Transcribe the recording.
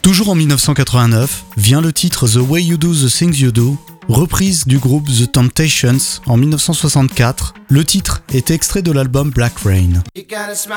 Toujours en 1989, vient le titre The Way You Do the Things You Do, reprise du groupe The Temptations en 1964. Le titre est extrait de l'album Black Rain.